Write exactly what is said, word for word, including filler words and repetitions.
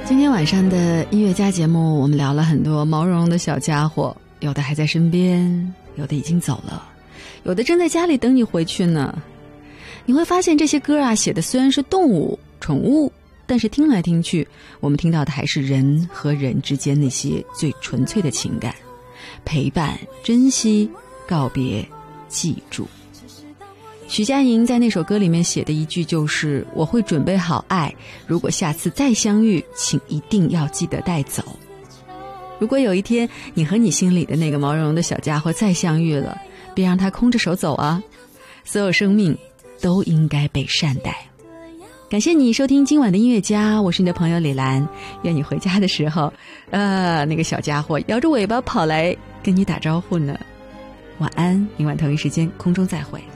今天晚上的音乐家节目，我们聊了很多毛茸茸的小家伙，有的还在身边，有的已经走了，有的正在家里等你回去呢。你会发现这些歌啊，写的虽然是动物、宠物，但是听来听去，我们听到的还是人和人之间那些最纯粹的情感，陪伴、珍惜、告别、记住。徐佳莹在那首歌里面写的一句就是我会准备好爱，如果下次再相遇，请一定要记得带走。如果有一天你和你心里的那个毛茸茸的小家伙再相遇了，别让他空着手走啊，所有生命都应该被善待。感谢你收听今晚的音乐家，我是你的朋友李兰。愿你回家的时候呃，那个小家伙摇着尾巴跑来跟你打招呼呢。晚安，明晚同一时间空中再会。